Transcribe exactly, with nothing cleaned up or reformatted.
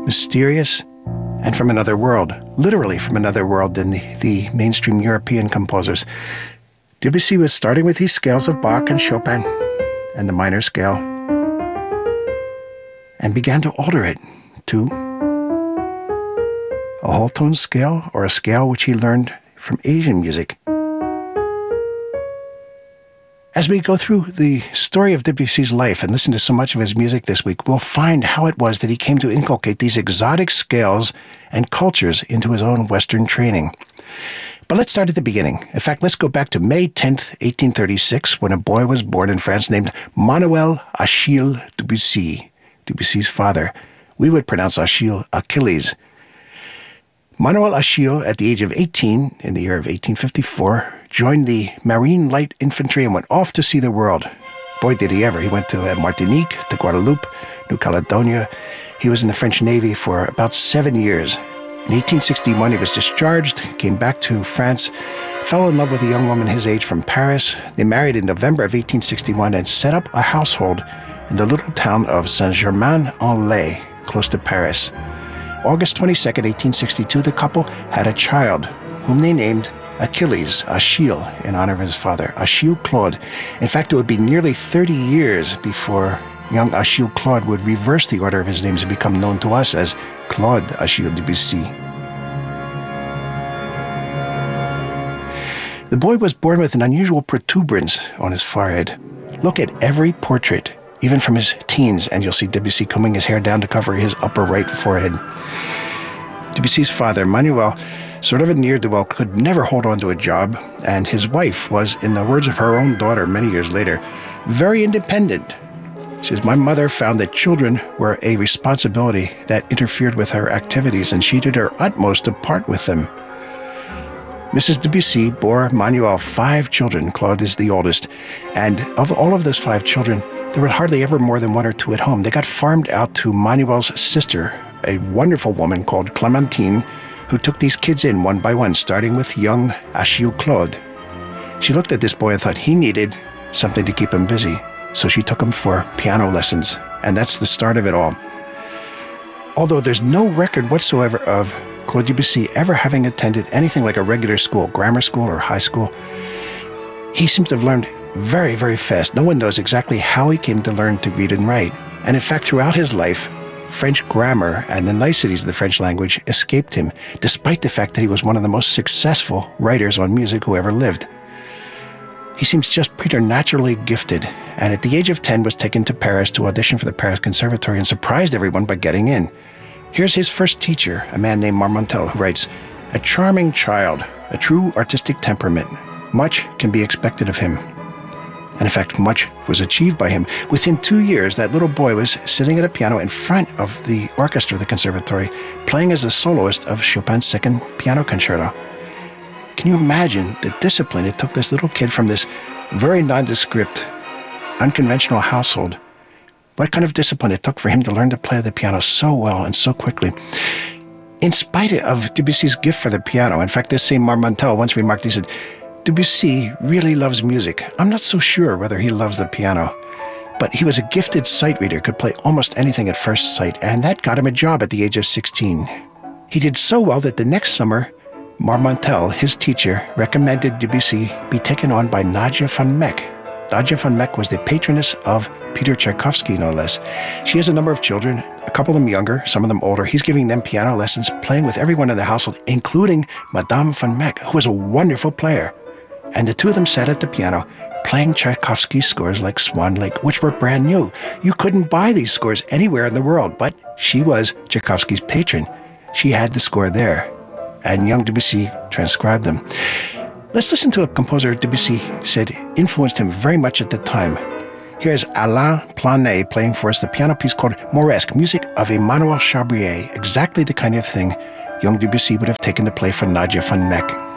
mysterious, and from another world, literally from another world than the, the mainstream European composers. Debussy was starting with these scales of Bach and Chopin and the minor scale, and began to alter it to a whole tone scale, or a scale which he learned from Asian music. As we go through the story of Debussy's life and listen to so much of his music this week, we'll find how it was that he came to inculcate these exotic scales and cultures into his own Western training. But let's start at the beginning. In fact, let's go back to May tenth, eighteen thirty-six, when a boy was born in France named Manuel Achille Debussy, Debussy's father. We would pronounce Achille Achilles. Manuel Achille, at the age of eighteen, in the year of eighteen fifty-four, joined the Marine Light Infantry and went off to see the world. Boy, did he ever. He went to uh, Martinique, to Guadeloupe, New Caledonia. He was in the French Navy for about seven years. In eighteen sixty-one, he was discharged, came back to France, fell in love with a young woman his age from Paris. They married in November of eighteen sixty-one and set up a household in the little town of Saint-Germain-en-Laye, close to Paris. August twenty-second, eighteen sixty-two, the couple had a child, whom they named Achilles, Achille, in honor of his father, Achille Claude. In fact, it would be nearly thirty years before young Achille Claude would reverse the order of his names and become known to us as Claude Achille Debussy. The boy was born with an unusual protuberance on his forehead. Look at every portrait, even from his teens, and you'll see Debussy combing his hair down to cover his upper right forehead. Debussy's father, Manuel, sort of a ne'er-do-well, could never hold on to a job, and his wife was, in the words of her own daughter many years later, very independent. She says, "My mother found that children were a responsibility that interfered with her activities, and she did her utmost to part with them." Missus Debussy bore Manuel five children. Claude is the oldest. And of all of those five children, there were hardly ever more than one or two at home. They got farmed out to Manuel's sister, a wonderful woman called Clementine, who took these kids in one by one, starting with young Achille Claude. She looked at this boy and thought he needed something to keep him busy. So she took him for piano lessons, and that's the start of it all. Although there's no record whatsoever of Claude Debussy ever having attended anything like a regular school, grammar school or high school, he seems to have learned very, very fast. No one knows exactly how he came to learn to read and write. And in fact, throughout his life, French grammar and the niceties of the French language escaped him, despite the fact that he was one of the most successful writers on music who ever lived. He seems just preternaturally gifted, and at the age of ten was taken to Paris to audition for the Paris Conservatory and surprised everyone by getting in. Here's his first teacher, a man named Marmontel, who writes, "A charming child, a true artistic temperament. Much can be expected of him." And in fact, much was achieved by him. Within two years, that little boy was sitting at a piano in front of the orchestra of the conservatory, playing as a soloist of Chopin's Second Piano Concerto. Can you imagine the discipline it took this little kid from this very nondescript, unconventional household? What kind of discipline it took for him to learn to play the piano so well and so quickly? In spite of Debussy's gift for the piano, in fact, this same Marmontel once remarked, he said, "Debussy really loves music. I'm not so sure whether he loves the piano." But he was a gifted sight reader, could play almost anything at first sight, and that got him a job at the age of sixteen. He did so well that the next summer, Marmontel, his teacher, recommended Debussy be taken on by Nadia von Meck. Nadia von Meck was the patroness of Peter Tchaikovsky, no less. She has a number of children, a couple of them younger, some of them older. He's giving them piano lessons, playing with everyone in the household, including Madame von Meck, who was a wonderful player. And the two of them sat at the piano, playing Tchaikovsky scores like Swan Lake, which were brand new. You couldn't buy these scores anywhere in the world, but she was Tchaikovsky's patron. She had the score there, and young Debussy transcribed them. Let's listen to a composer Debussy said influenced him very much at the time. Here's Alain Planet playing for us the piano piece called Mauresque, music of Emmanuel Chabrier, exactly the kind of thing young Debussy would have taken to play for Nadia von Meck.